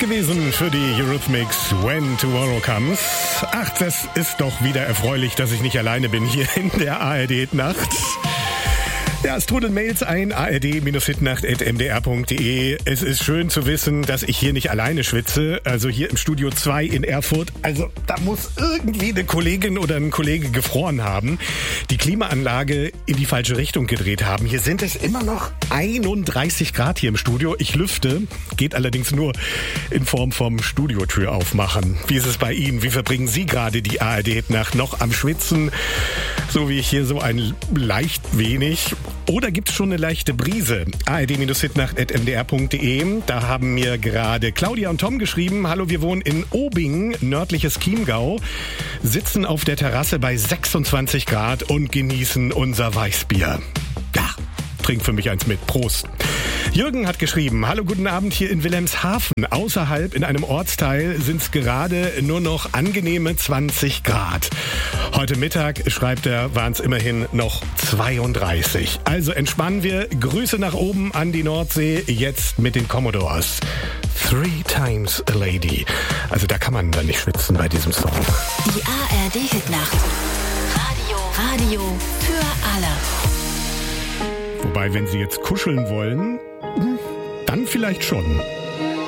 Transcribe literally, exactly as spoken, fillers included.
gewesen für die Eurythmics When Tomorrow Comes. Ach, das ist doch wieder erfreulich, dass ich nicht alleine bin hier in der A R D-Nacht. Ja, es trudeln Mails ein, a r d hitnacht at m d r punkt d e. Es ist schön zu wissen, dass ich hier nicht alleine schwitze, also hier im Studio zwei in Erfurt. Also da muss irgendwie eine Kollegin oder ein Kollege gefroren haben, die Klimaanlage in die falsche Richtung gedreht haben. Hier sind es immer noch einunddreißig Grad hier im Studio. Ich lüfte, geht allerdings nur in Form vom Studiotür aufmachen. Wie ist es bei Ihnen? Wie verbringen Sie gerade die A R D-Nacht? Noch am Schwitzen, so wie ich hier so ein leicht wenig? Oder gibt es schon eine leichte Brise? a r d hitnacht at m d r punkt d e. Da haben mir gerade Claudia und Tom geschrieben. Hallo, wir wohnen in Obing, nördliches Chiemgau, sitzen auf der Terrasse bei sechsundzwanzig Grad und genießen unser Weißbier. Ja, trink für mich eins mit. Prost. Jürgen hat geschrieben, hallo, guten Abend hier in Wilhelmshaven. Außerhalb in einem Ortsteil sind es gerade nur noch angenehme zwanzig Grad. Heute Mittag, schreibt er, waren es immerhin noch zweiunddreißig. Also entspannen wir. Grüße nach oben an die Nordsee, jetzt mit den Commodores. Three Times a Lady. Also da kann man dann nicht schwitzen bei diesem Song. Die A R D-Hitnacht. Radio. Radio für alle. Wobei, wenn Sie jetzt kuscheln wollen, dann vielleicht schon.